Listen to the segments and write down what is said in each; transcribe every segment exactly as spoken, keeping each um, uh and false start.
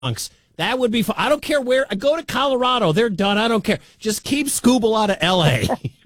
Bronx. That would be fun. I don't care where. I go to Colorado. They're done. I don't care. Just keep Scooble out of L A.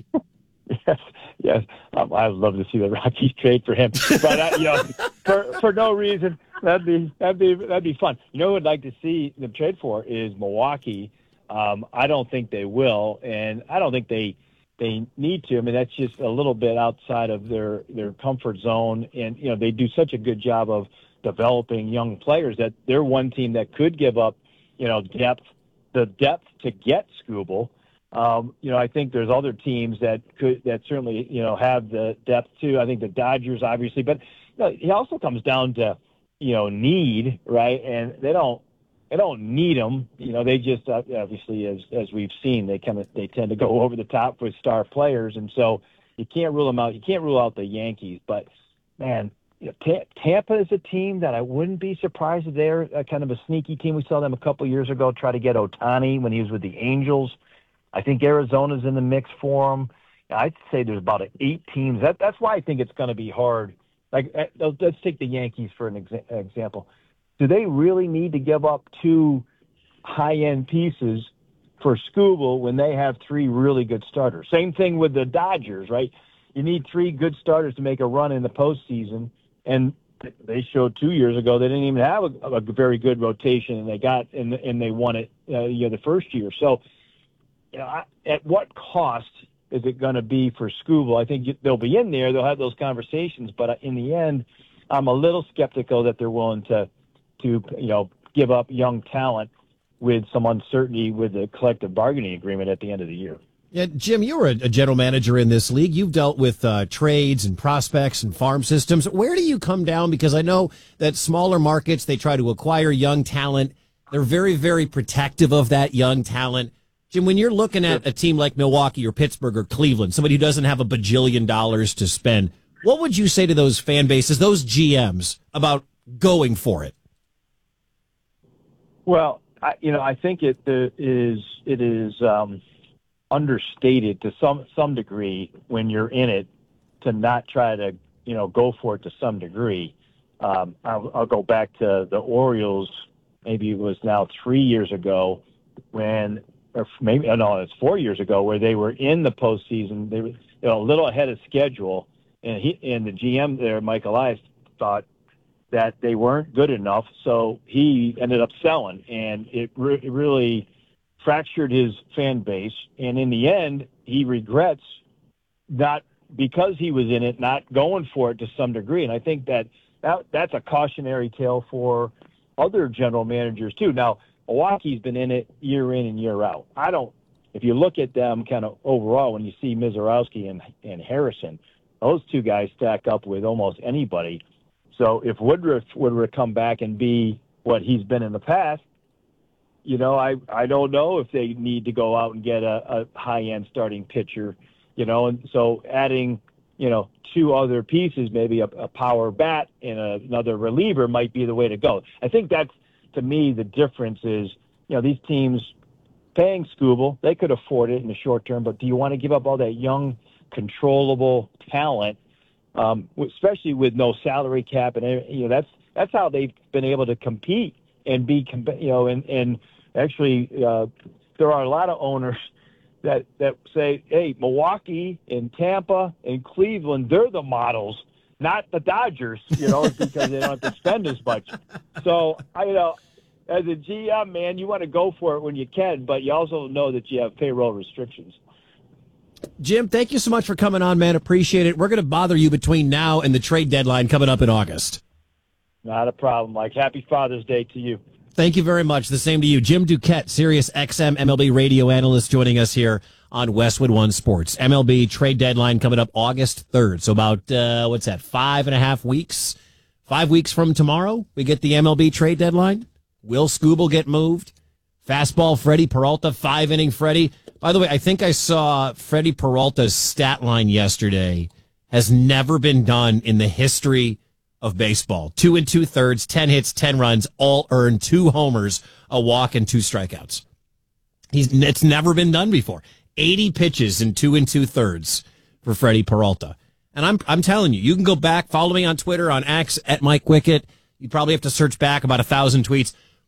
Yes, yes. Um, I'd love to see the Rockies trade for him, but uh, you know, for for no reason. That'd be that'd be that'd be fun. You know, who I'd like to see them trade for is Milwaukee. Um, I don't think they will, and I don't think they they need to. I mean, that's just a little bit outside of their their comfort zone, and you know, they do such a good job of developing young players that they're one team that could give up, you know, depth, the depth to get Scooble. Um, you know, I think there's other teams that could, that certainly, you know, have the depth too. I think the Dodgers, obviously, but you know, it also comes down to, you know, need, right? And they don't, they don't need them. You know, they just uh, obviously, as as we've seen, they kind of they tend to go over the top with star players, and so you can't rule them out. You can't rule out the Yankees, but man, you know, T- Tampa is a team that I wouldn't be surprised if they're a kind of a sneaky team. We saw them a couple years ago try to get Ohtani when he was with the Angels. I think Arizona's in the mix for them. I'd say there's about eight teams. That, that's why I think it's going to be hard. Like, let's take the Yankees for an exa- example. Do they really need to give up two high-end pieces for Scooble when they have three really good starters? Same thing with the Dodgers, right? You need three good starters to make a run in the postseason, and they showed two years ago they didn't even have a, a very good rotation, and they got and and they won it, uh, you know, the first year. So, you know, at what cost is it going to be for Scooble? I think they'll be in there. They'll have those conversations. But in the end, I'm a little skeptical that they're willing to, to you know, give up young talent with some uncertainty with the collective bargaining agreement at the end of the year. Yeah, Jim, you're a, a general manager in this league. You've dealt with uh, trades and prospects and farm systems. Where do you come down? Because I know that smaller markets, they try to acquire young talent. They're very, very protective of that young talent. Jim, when you're looking at a team like Milwaukee or Pittsburgh or Cleveland, somebody who doesn't have a bajillion dollars to spend, what would you say to those fan bases, those G Ms, about going for it? Well, I, you know, I think it uh, is it is um, understated to some some degree when you're in it to not try to, you know, go for it to some degree. Um, I'll, I'll go back to the Orioles. Maybe it was now three years ago when. Or maybe no, it's four years ago where they were in the postseason. They were, you know, a little ahead of schedule, and he and the G M there, Mike Elias, thought that they weren't good enough, so he ended up selling, and it, re- it really fractured his fan base. And in the end, he regrets not because he was in it, not going for it to some degree. And I think that, that that's a cautionary tale for other general managers too. Now, Milwaukee's been in it year in and year out. I don't, if you look at them kind of overall, when you see Mizorowski and, and Harrison, those two guys stack up with almost anybody. So if Woodruff would come back and be what he's been in the past, you know, I, I don't know if they need to go out and get a, a high-end starting pitcher, you know, and so adding, you know, two other pieces, maybe a, a power bat and a, another reliever might be the way to go. I think that's, to me, the difference is, you know, these teams paying Scooble, they could afford it in the short term, but do you want to give up all that young, controllable talent, um, especially with no salary cap? And, you know, that's that's how they've been able to compete and be, you know, and, and actually uh, there are a lot of owners that, that say, hey, Milwaukee and Tampa and Cleveland, they're the models, not the Dodgers, you know, because they don't have to spend as much. So, I, you know, as a G M, man, you want to go for it when you can, but you also know that you have payroll restrictions. Jim, thank you so much for coming on, man. Appreciate it. We're going to bother you between now and the trade deadline coming up in August. Not a problem, Mike. Happy Father's Day to you. Thank you very much. The same to you. Jim Duquette, Sirius X M M L B radio analyst, joining us here on Westwood One Sports. M L B trade deadline coming up August third. So about, uh, what's that, five and a half weeks? Five weeks from tomorrow, we get the M L B trade deadline. Will Scooble get moved? Fastball Freddie Peralta, five-inning Freddie. By the way, I think I saw Freddie Peralta's stat line yesterday has never been done in the history of baseball. Two and two-thirds, ten hits, ten runs, all earned, two homers, a walk, and two strikeouts. He's It's never been done before. eighty pitches in two and two-thirds for Freddie Peralta. And I'm I'm telling you, you can go back, follow me on Twitter, on X, at Mike Wickett. You probably have to search back about a thousand tweets.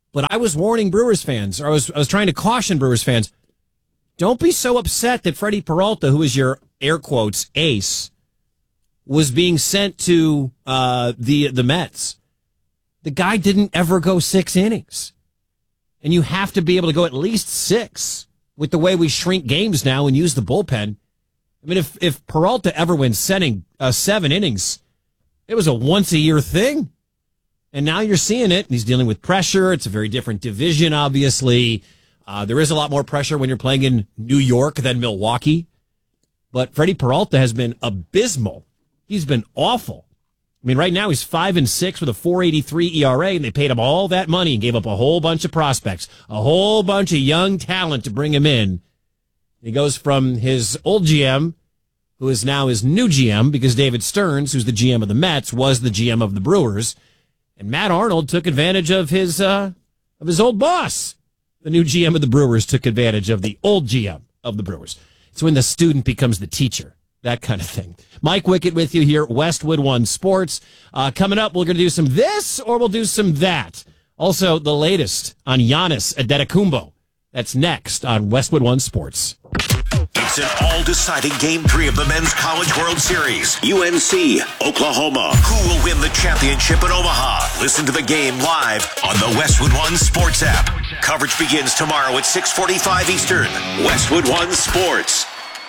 But I was warning Brewers fans, or I was I was trying to caution Brewers fans, don't be so upset that Freddie Peralta, who is your air quotes ace, was being sent to uh, the the Mets. The guy didn't ever go six innings. And you have to be able to go at least six with the way we shrink games now and use the bullpen. I mean, if, if Peralta ever went setting uh, seven innings, it was a once-a-year thing. And now you're seeing it, and he's dealing with pressure. It's a very different division, obviously. Uh, there is a lot more pressure when you're playing in New York than Milwaukee. But Freddie Peralta has been abysmal. He's been awful. I mean, right now he's five and six with a four eighty-three E R A, and they paid him all that money and gave up a whole bunch of prospects, a whole bunch of young talent to bring him in. He goes from his old G M, who is now his new G M, because David Stearns, who's the G M of the Mets, was the G M of the Brewers, and Matt Arnold took advantage of his uh, of his old boss. The new G M of the Brewers took advantage of the old G M of the Brewers. It's when the student becomes the teacher. That kind of thing. Mike Wickett with you here, Westwood One Sports. Uh, coming up, we're going to do some this or we'll do some that. Also, the latest on Giannis Antetokounmpo. That's next on Westwood One Sports. It's an all-deciding Game three of the Men's College World Series. U N C, Oklahoma. Who will win the championship in Omaha? Listen to the game live on the Westwood One Sports app. Coverage begins tomorrow at six forty-five Eastern. Westwood One Sports.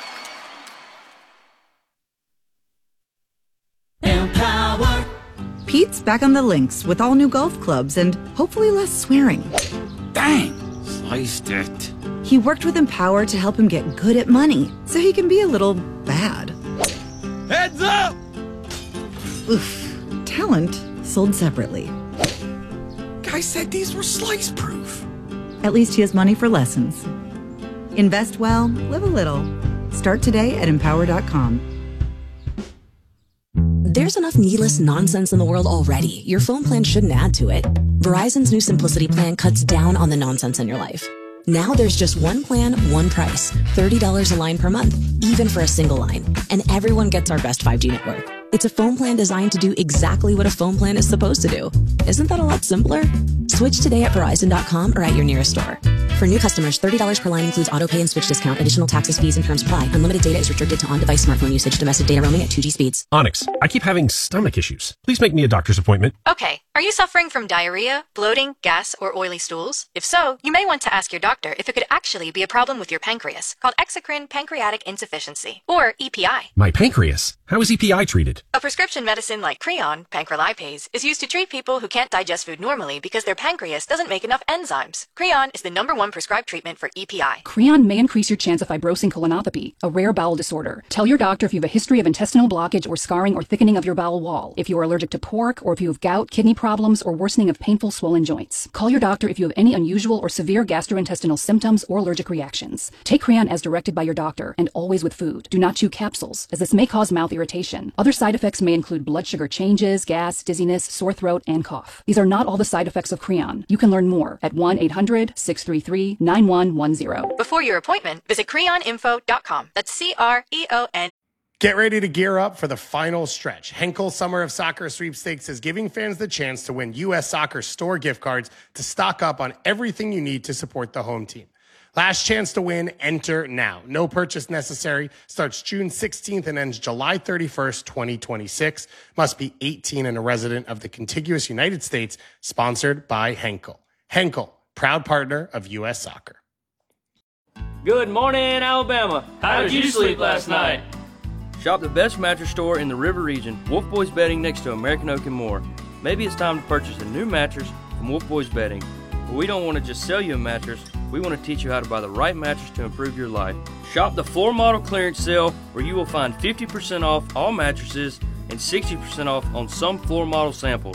Empower. Pete's back on the links with all new golf clubs and hopefully less swearing. Dang, sliced it. He worked with Empower to help him get good at money so he can be a little bad. Heads up! Oof. Talent sold separately. Guy said these were slice proof. At least he has money for lessons. Invest well, live a little. Start today at empower dot com. There's enough needless nonsense in the world already. Your phone plan shouldn't add to it. Verizon's new Simplicity plan cuts down on the nonsense in your life. Now there's just one plan, one price. thirty dollars a line per month, even for a single line. And everyone gets our best five G network. It's a phone plan designed to do exactly what a phone plan is supposed to do. Isn't that a lot simpler? Switch today at verizon dot com or at your nearest store. For new customers, thirty dollars per line includes auto pay and switch discount. Additional taxes, fees, and terms apply. Unlimited data is restricted to on-device smartphone usage. Domestic data roaming at two G speeds. Onyx, I keep having stomach issues. Please make me a doctor's appointment. Okay. Are you suffering from diarrhea, bloating, gas, or oily stools? If so, you may want to ask your doctor if it could actually be a problem with your pancreas, called exocrine pancreatic insufficiency, or E P I. My pancreas? How is E P I treated? A prescription medicine like Creon, pancrelipase, is used to treat people who can't digest food normally because their pancreas doesn't make enough enzymes. Creon is the number one prescribed treatment for E P I. Creon may increase your chance of fibrosing colonopathy, a rare bowel disorder. Tell your doctor if you have a history of intestinal blockage or scarring or thickening of your bowel wall, if you are allergic to pork, or if you have gout, kidney problems, or worsening of painful swollen joints. Call your doctor if you have any unusual or severe gastrointestinal symptoms or allergic reactions. Take Creon as directed by your doctor, and always with food. Do not chew capsules, as this may cause mouth irritation. Other side effects may include blood sugar changes, gas, dizziness, sore throat, and cough. These are not all the side effects of Creon. You can learn more at one eight hundred, six three three, nine one one zero. Before your appointment, visit creon info dot com. That's C R E O N. Get ready to gear up for the final stretch. Henkel Summer of Soccer Sweepstakes is giving fans the chance to win U S Soccer store gift cards to stock up on everything you need to support the home team. Last chance to win, enter now. No purchase necessary. Starts June sixteenth and ends July thirty-first, twenty twenty-six. Must be eighteen and a resident of the contiguous United States. Sponsored by Henkel. Henkel, proud partner of U S Soccer. Good morning, Alabama. How did you sleep last night? Shop the best mattress store in the River Region, Wolf Boys Bedding, next to American Oak and more. Maybe it's time to purchase a new mattress from Wolf Boys Bedding. But we don't want to just sell you a mattress. We want to teach you how to buy the right mattress to improve your life. Shop the floor model clearance sale, where you will find fifty percent off all mattresses and sixty percent off on some floor model samples.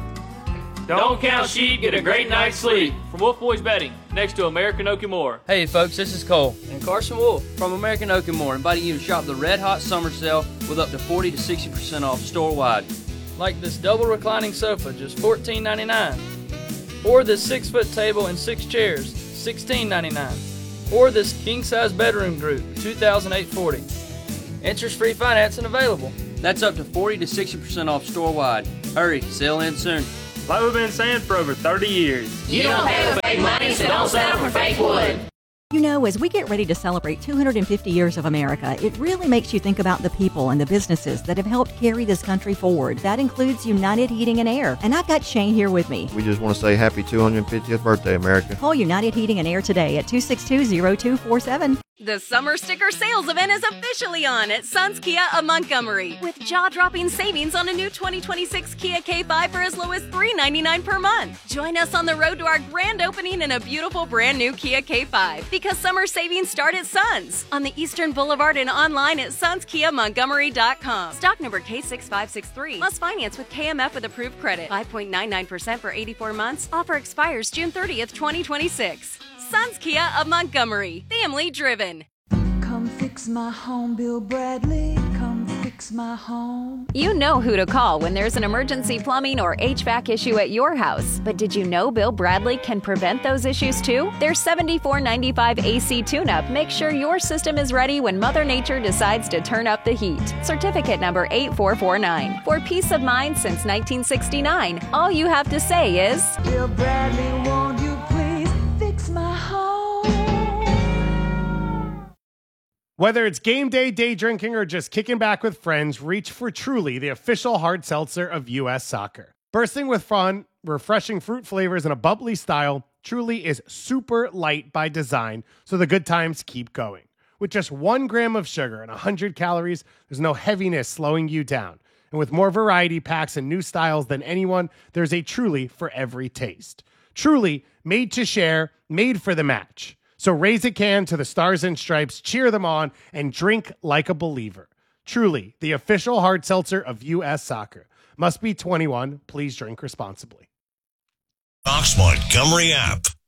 Don't count sheep, get a great night's sleep. From Wolf Boys Bedding, next to American Oak and more. Hey folks, this is Cole and Carson Wolf from American Oak and more, inviting you to shop the Red Hot Summer Sale with up to forty to sixty percent off store-wide. Like this double reclining sofa, just fourteen ninety-nine. Or this six-foot table and six chairs, sixteen ninety-nine. Or this king-size bedroom group, two thousand eight hundred forty dollars. Interest-free financing available. That's up to forty to sixty percent off store-wide. Hurry, sale ends soon. Like we've been saying for over thirty years. You don't pay with fake money, so don't settle for fake wood. You know, as we get ready to celebrate two hundred fifty years of America, it really makes you think about the people and the businesses that have helped carry this country forward. That includes United Heating and Air. And I've got Shane here with me. We just want to say happy two hundred fiftieth birthday, America. Call United Heating and Air today at two six two, zero two four seven. The summer sticker sales event is officially on at Suns Kia of Montgomery with jaw-dropping savings on a new twenty twenty-six Kia K five for as low as three hundred ninety-nine dollars per month. Join us on the road to our grand opening in a beautiful brand new Kia K five because summer savings start at Suns on the Eastern Boulevard and online at suns kia montgomery dot com. Stock number K six five six three. Plus finance with K M F with approved credit. five point nine nine percent for eighty-four months. Offer expires June thirtieth, twenty twenty-six. Suns Kia of Montgomery. Family driven. Come fix my home, Bill Bradley. Come fix my home. You know who to call when there's an emergency plumbing or H V A C issue at your house. But did you know Bill Bradley can prevent those issues too? Their seventy-four ninety-five A C tune-up makes sure your system is ready when Mother Nature decides to turn up the heat. Certificate number eight four four nine. For peace of mind since nineteen sixty-nine, all you have to say is, Bill Bradley, won't you please fix my home? Whether it's game day, day drinking, or just kicking back with friends, reach for Truly, the official hard seltzer of U S Soccer. Bursting with fun, refreshing fruit flavors, and a bubbly style, Truly is super light by design, so the good times keep going. With just one gram of sugar and one hundred calories, there's no heaviness slowing you down. And with more variety packs and new styles than anyone, there's a Truly for every taste. Truly, made to share, made for the match. So raise a can to the Stars and Stripes, cheer them on, and drink like a believer. Truly, the official hard seltzer of U S Soccer. Must be twenty-one. Please drink responsibly. Fox Montgomery app.